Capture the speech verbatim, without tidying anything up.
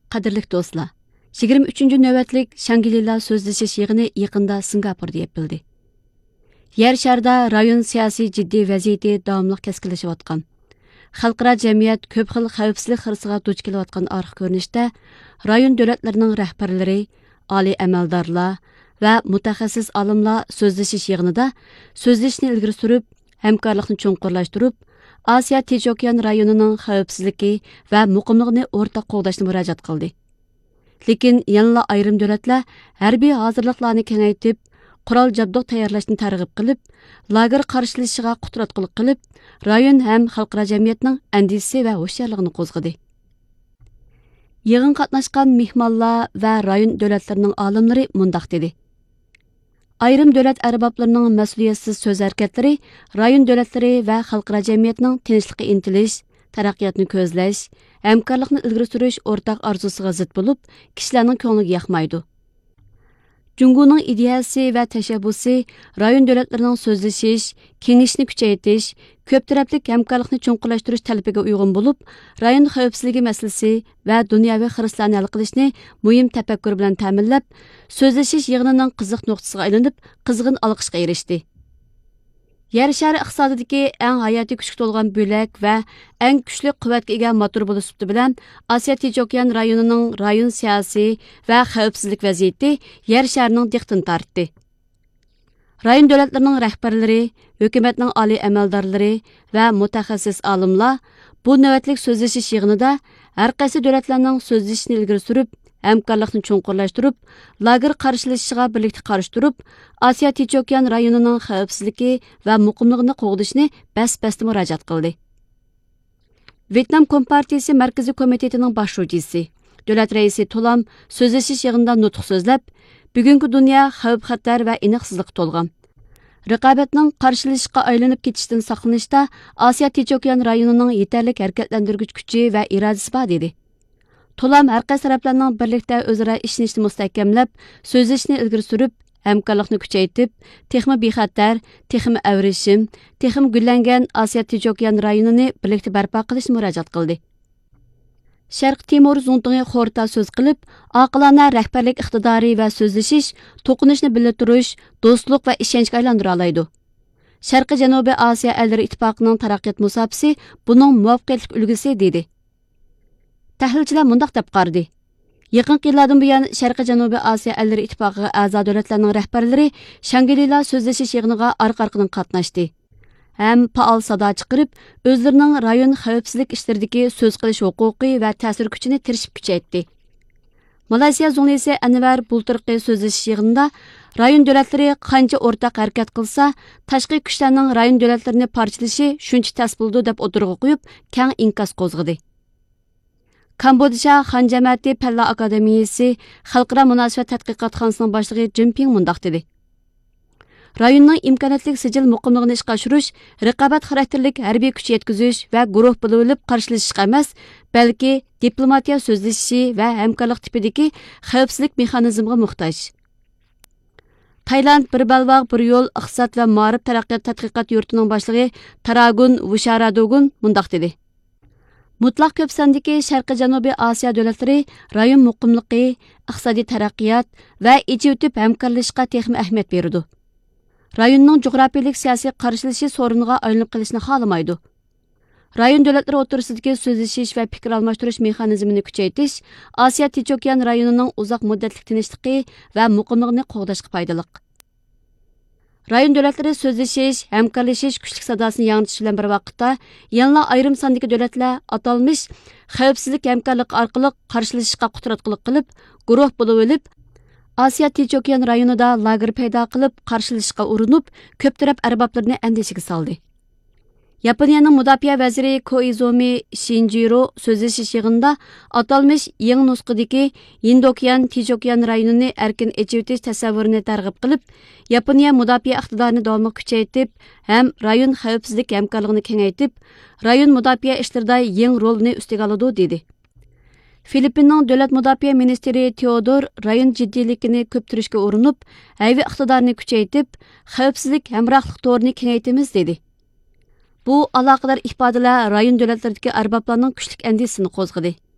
Qadirlik do'stlar, yigirma uchinchi navbatlik Shangri-La so'zlashish yig'ini yaqinda Singapurda yapildi. Yer sharida rayon siyosiy jiddiy vaziyati davomli keskinlashayotgan. Xalqaro jamiyat ko'p xil xavfsizlik xirsiga duch kelayotgan orqa ko'rinishda rayon davlatlarining rahbarlari, oliy amaldorlar va mutaxassis olimlar so'zlashish yig'inida so'zlashishni ilgari surib, hamkorlikni cho'nqurlashtirib, Asiya Tinch okean rayonining xavfsizligi va muqimligini o'rtaq qo'llashni murojaat qildi. Lekin yanla ayrim davlatlar harbiy hozirliklarni kengaytib, qurol jabduq tayyorlashni targ'ib qilib, lager qarshilashiga qudratqullik qilib, rayon ham xalqaro jamiyatning andisi va hushyorligini qo'zg'adi. Yig'in qatnashgan mehmonlar va rayon davlatlarining olimlari mundaq dedi. Ayrim davlat arboblarining mas'uliyatsiz so'z harakatlari rayon davlatlari va xalqaro jamiyatning tinchlikka intilish, taraqqiyotni ko'zlash, hamkorlikni ilgari surish o'rtaq orzusiga zid bo'lib, kishilarning ko'ngliga yoqmaydi. Jungoning ideyasi va tashabbusi rayon davlatlarining so'zlashish, kengashni kuchaytirish, ko'p tarafli hamkorlikni cho'nqurlashtirish talabiga uyg'un bo'lib, rayon xavfsizligi masalasi va dunyoviy xiristlarni hal qilishni muhim tafakkur bilan ta'minlab, so'zlashish yig'inining qiziq nuqtasiga aylanib, qizg'in olqishga erishdi. Yer shari iqtisodidagi eng hayotiy kuchga to'lgan bo'lak va eng kuchli quvvatga ega motor bo'lish sifati bilan Osiyo Tinch okean rayonining rayon siyosiy va xavfsizlik vaziyati yer sharining diqqatini tortdi. Rayon davlatlarining rahbarlari, hukumatning oliy amaldorlari va mutaxassis olimlar bu navbatlik so'zlashish yig'inida har qaysi davlatlarning so'zlashishni ilgari surib, hamkorlikni cho'nqurlashtirib, lager qarshilashiga birlikda qarshi turib, Osiyo Tinch okean rayonining xavfsizligi va muqimligini qo'g'dishni bas-basda murojaat qildi. Vyetnam Kompartiyasi Markaziy komitetining boshlovchisi, davlat raisi Tolam so'zlashish yig'inida nutq so'zlab, bugungi dunyo xavf-xatar va aniqsizlikka to'lgan. Raqobatning qarshilashishga aylanib ketishdan saqlanishda Osiyo Tinch okean rayonining yetarli harakatlantirgich kuchi va irodasi bor dedi. To'lam har qaysi taraflarning birlikda o'zaro ishonishni mustahkamlab, so'zlashishni ilgari surib, hamkorlikni kuchaytirib, texmi bexatar, texmi avrishim, texmi gullangan Osiyo Tinch okean rayonini birlikda barpo qilishni murojaat qildi. Sharq Timur Zuntingi Xorta so'z qilib, oqilona rahbarlik iqtidori va so'zlashish, to'qinishni birlashtirish, do'stlik va ishonchga aylantira oladi. Sharqi Janubiy Osiyo ellari ittifoqining taraqqiyot musofasi buning muvaffaqiyatli ulgusi dedi. Tahlilchilar mundaq deb qaradi. Yaqin yillardan buyon Sharqi Janubiy Osiyo ellari ittifoqiga a'zo davlatlarning rahbarlari Shangri-La so'zlashish yig'iniga orqa-orqadan qatnashdi. Ham faol sado chiqarib, o'zlarining rayon xavfsizlik ishlaridagi so'z qilish huquqi va ta'sir kuchini tirishib kuchaytdi. Malayziya Zunglisi Anvar bultirqi so'zlashish yig'inida rayon davlatlari qancha o'rtaq harakat qilsa, tashqi kuchlarning rayon davlatlarini parchalashi shuncha tas bo'ldi deb o'tirg'i qo'yib, keng inkos qo'zg'adi. Kambodja Xan jamiyati Palla akademiyasi xalqaro munosabat tadqiqotxonasining boshlig'i Jimping mundaq dedi. Rayonning imkoniyatli sijil muqimligini ishga oshirish, raqobat xarakterlik harbiy kuch yetkazish va guruh bo'lib qarshilashishga emas, balki diplomatiya so'zlashishi va hamkorlik tipidagi xavfsizlik mexanizmiga muhtoj. Tailand bir balvoq bir yo'l iqtisod va ma'rif taraqqiyot tadqiqot yurtining boshlig'i Taragun Vusharadogun mundaq dedi. Mutlaq ko'p sondagi Sharqi Janubiy Osiyo davlatlari rayon muqimligi, iqtisodiy taraqqiyot va ichi-o'tib hamkorlashishga texmi ahamiyat beradi. Rayonning jug'rafiyalik siyosiy qarshilishi soruniga aylanib qolishni xohlamaydi. Rayon davlatlari o'rtasidagi so'zlashish va fikr almashtirish mexanizmini kuchaytirish Osiyo Tinch okean rayonining uzoq muddatli tinchligi va muqimligini qo'g'dashga foydali. Rayon davlatlari so'zlashish, hamkorlashish kuchli sadosini yangritish bilan bir vaqtda yanla ayrim sondagi davlatlar atalmish xavfsizlik hamkorlik orqali qarshilashishga qudratqullik qilib, guruh bo'lib olib, Osiyo Tinch okean rayonida lager paydo qilib, qarshilashishga urinib, ko'p taraf arboblarini andishiga soldi. Yaponiyaning mudofaa vaziri Koizumi Shinjiro so'zlashish yig'inida atalmish yangi nusxadagi Hind-okean Tinch okean rayonini erkin echib o'tish tasavvurini targ'ib qilib, Yaponiya mudofaa iqtidorini davomli kuchaytirib, ham rayon xavfsizlik hamkorligini kengaytirib, rayon mudofaa ishlarida yangi rolni ustiga oladi dedi. Filippinning davlat mudofaa ministri Teodor rayon jiddiyligini ko'ptirishga urinib, hayviy iqtidorni kuchaytirib, xavfsizlik hamrohlik to'rini kengaytimiz dedi. Bu aloqador ifodalar rayon davlatlaridagi arboblarning kuchlik andisini qo'zg'adi.